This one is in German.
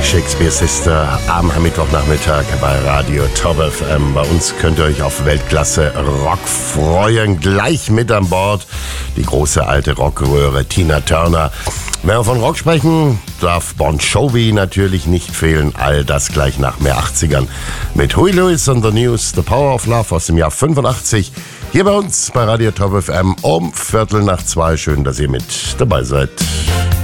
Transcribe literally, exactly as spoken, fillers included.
Shakespeare Sister am Mittwochnachmittag bei Radio Top F M. Bei uns könnt ihr euch auf Weltklasse Rock freuen. Gleich mit an Bord die große alte Rockröhre Tina Turner. Wenn wir von Rock sprechen, darf Bon Jovi natürlich nicht fehlen. All das gleich nach mehr achtzigern mit Huey Lewis und The News, The Power of Love aus dem Jahr fünfundachtzig. Hier bei uns bei Radio Top F M um Viertel nach zwei. Schön, dass ihr mit dabei seid.